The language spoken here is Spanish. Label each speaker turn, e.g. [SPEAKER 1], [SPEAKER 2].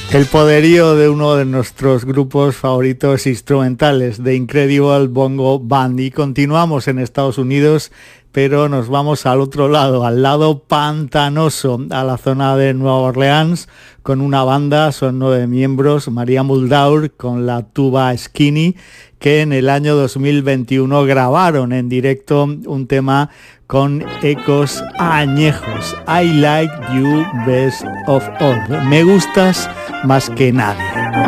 [SPEAKER 1] El poderío de uno de nuestros grupos favoritos instrumentales, The Incredible Bongo Band. Y continuamos en Estados Unidos, pero nos vamos al otro lado, al lado pantanoso, a la zona de Nueva Orleans, con una banda, son 9 miembros, María Muldaur con la tuba Skinny, que en el año 2021 grabaron en directo un tema con ecos añejos. I like you best of all. Me gustas más que nadie.